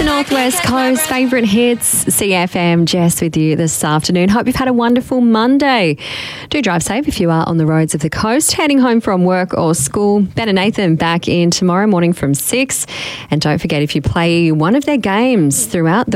Northwest Coast, favourite hits, CFM. Jess with you this afternoon. Hope you've had a wonderful Monday. Do drive safe if you are on the roads of the coast, heading home from work or school. Ben and Nathan back in tomorrow morning from 6. And don't forget, if you play one of their games throughout the